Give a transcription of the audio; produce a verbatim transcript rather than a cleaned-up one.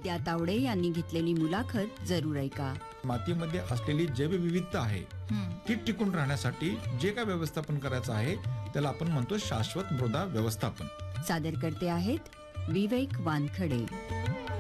विद्या तावडे यांनी घेतलेली मुलाखत जरूर ऐका. मातीमध्ये असलेली जैवविविधता आहे ती टिकून राहण्यासाठी जे काय व्यवस्थापन करायचं आहे त्याला आपण म्हणतो शाश्वत मृदा व्यवस्थापन. सादर करते आहेत विवेक वानखडे.